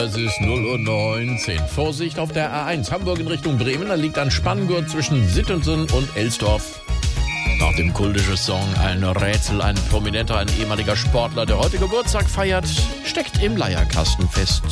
Es ist 0:19 Uhr. Vorsicht auf der A1 Hamburg in Richtung Bremen. Da liegt ein Spanngurt zwischen Sittensen und Elsdorf. Nach dem kultischen Song ein Rätsel, ein Prominenter, ein ehemaliger Sportler, der heute Geburtstag feiert, steckt im Leierkasten fest.